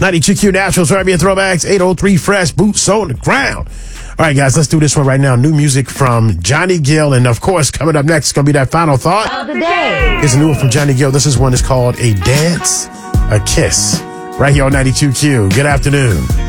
92Q Naturals, Caribbean Throwbacks, 803 Fresh, Boots on the Ground. All right, guys, let's do this one right now. New music from Johnny Gill. And, of course, coming up next is going to be that final thought of the day. Here's a new one from Johnny Gill. This is one that's called A Dance, A Kiss. Right here on 92Q. Good afternoon.